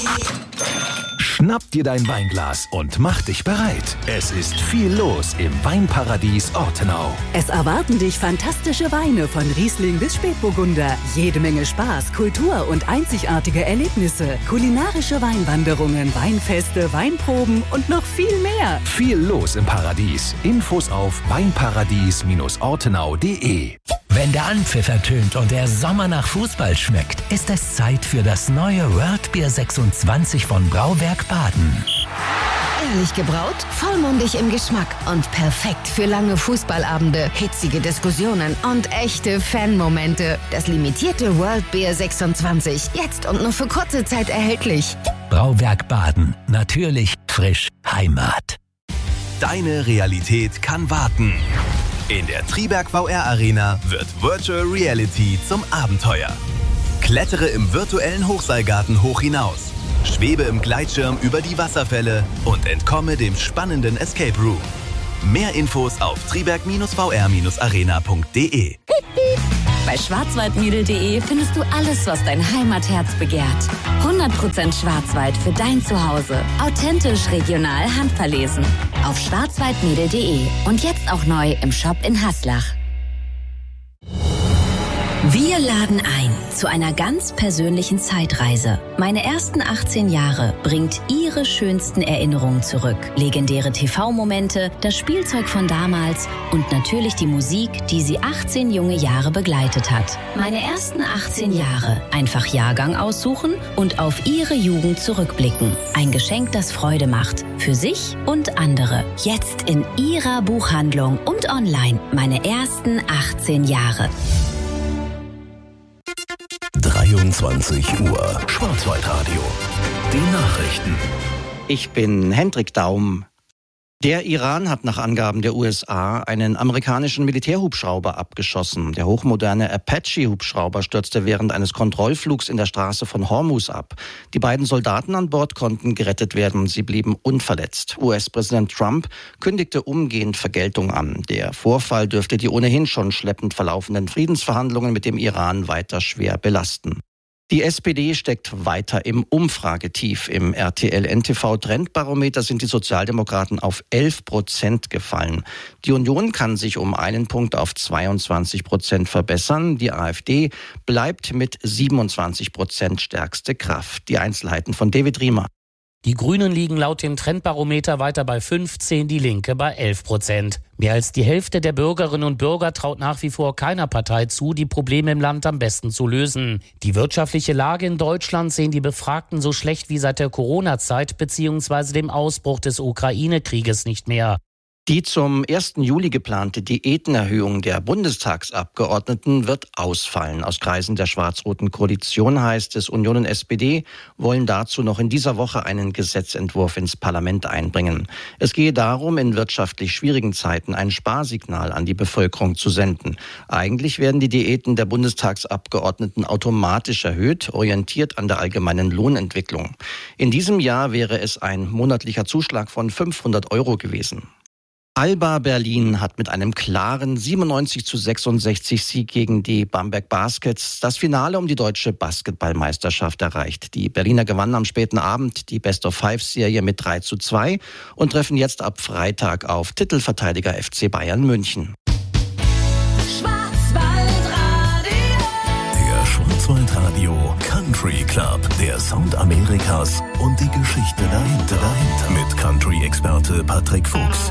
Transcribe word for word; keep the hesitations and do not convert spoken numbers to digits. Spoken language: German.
Schnapp dir dein Weinglas und mach dich bereit. Es ist viel los im Weinparadies Ortenau. Es erwarten dich fantastische Weine von Riesling bis Spätburgunder. Jede Menge Spaß, Kultur und einzigartige Erlebnisse. Kulinarische Weinwanderungen, Weinfeste, Weinproben und noch viel mehr. Viel los im Paradies. Infos auf weinparadies ortenau punkt de. Wenn der Anpfiff ertönt und der Sommer nach Fußball schmeckt, ist es Zeit für das neue World Beer sechsundzwanzig von Brauwerk Baden. Ehrlich gebraut, vollmundig im Geschmack und perfekt für lange Fußballabende, hitzige Diskussionen und echte Fanmomente. Das limitierte World Beer sechsundzwanzig, jetzt und nur für kurze Zeit erhältlich. Brauwerk Baden, natürlich, frisch, Heimat. Deine Realität kann warten. In der Triberg V R Arena wird Virtual Reality zum Abenteuer. Klettere im virtuellen Hochseilgarten hoch hinaus, schwebe im Gleitschirm über die Wasserfälle und entkomme dem spannenden Escape Room. Mehr Infos auf triberg v r arena punkt de. Bei schwarzwaldmädel punkt de findest du alles, was dein Heimatherz begehrt. hundert Prozent Schwarzwald für dein Zuhause. Authentisch, regional, handverlesen. Auf schwarzwaldmädel punkt de und jetzt auch neu im Shop in Haslach. Wir laden ein zu einer ganz persönlichen Zeitreise. Meine ersten achtzehn Jahre bringt Ihre schönsten Erinnerungen zurück. Legendäre T V-Momente, das Spielzeug von damals und natürlich die Musik, die Sie achtzehn junge Jahre begleitet hat. Meine ersten achtzehn Jahre. Einfach Jahrgang aussuchen und auf Ihre Jugend zurückblicken. Ein Geschenk, das Freude macht. Für sich und andere. Jetzt in Ihrer Buchhandlung und online. Meine ersten achtzehn Jahre. dreiundzwanzig Uhr Schwarzwaldradio. Die Nachrichten. Ich bin Hendrik Daum. Der Iran hat nach Angaben der U S A einen amerikanischen Militärhubschrauber abgeschossen. Der hochmoderne Apache-Hubschrauber stürzte während eines Kontrollflugs in der Straße von Hormuz ab. Die beiden Soldaten an Bord konnten gerettet werden. Sie blieben unverletzt. U S-Präsident Trump kündigte umgehend Vergeltung an. Der Vorfall dürfte die ohnehin schon schleppend verlaufenden Friedensverhandlungen mit dem Iran weiter schwer belasten. Die S P D steckt weiter im Umfragetief. Im R T L N T V-Trendbarometer sind die Sozialdemokraten auf elf Prozent gefallen. Die Union kann sich um einen Punkt auf zweiundzwanzig Prozent verbessern. Die AfD bleibt mit siebenundzwanzig Prozent stärkste Kraft. Die Einzelheiten von David Riemer. Die Grünen liegen laut dem Trendbarometer weiter bei fünfzehn, die Linke bei elf Prozent. Mehr als die Hälfte der Bürgerinnen und Bürger traut nach wie vor keiner Partei zu, die Probleme im Land am besten zu lösen. Die wirtschaftliche Lage in Deutschland sehen die Befragten so schlecht wie seit der Corona-Zeit bzw. dem Ausbruch des Ukraine-Krieges nicht mehr. Die zum ersten Juli geplante Diätenerhöhung der Bundestagsabgeordneten wird ausfallen. Aus Kreisen der schwarz-roten Koalition heißt es, Union und S P D wollen dazu noch in dieser Woche einen Gesetzentwurf ins Parlament einbringen. Es gehe darum, in wirtschaftlich schwierigen Zeiten ein Sparsignal an die Bevölkerung zu senden. Eigentlich werden die Diäten der Bundestagsabgeordneten automatisch erhöht, orientiert an der allgemeinen Lohnentwicklung. In diesem Jahr wäre es ein monatlicher Zuschlag von fünfhundert Euro gewesen. Alba Berlin hat mit einem klaren siebenundneunzig zu sechsundsechzig Sieg gegen die Bamberg Baskets das Finale um die deutsche Basketballmeisterschaft erreicht. Die Berliner gewannen am späten Abend die Best-of-Five-Serie mit drei zu zwei und treffen jetzt ab Freitag auf Titelverteidiger F C Bayern München. Der Schwarzwaldradio Country Club, der Sound Amerikas und die Geschichte dahinter. dahinter. Mit Country-Experte Patrick Fuchs.